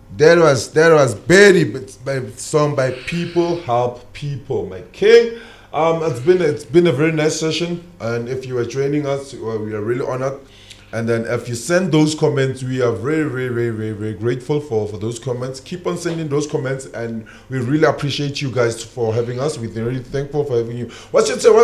That was Betty, song by People Help People, my king. It's been a very nice session, and if you are joining us, we are really honored. And then if you send those comments, we are very grateful for those comments. Keep on sending those comments, and we really appreciate you guys for having us. We're really thankful for having you. What's your